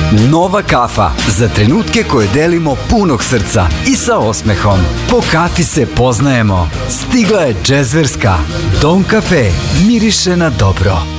Nova kafa za trenutke koje delimo punog srca i sa osmehom. Po kafi se poznajemo. Stigla je džezverska. Don Cafe miriše na dobro.